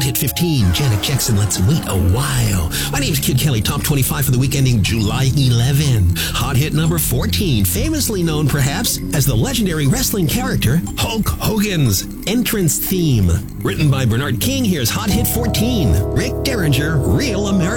Hit 15, Janet Jackson, Let's Wait a While. My name's Kid Kelly, top 25 for the week ending July 11. Hot hit number 14, famously known perhaps as the legendary wrestling character Hulk Hogan's entrance theme. Written by Bernard King, here's Hot Hit 14, Rick Derringer, Real American.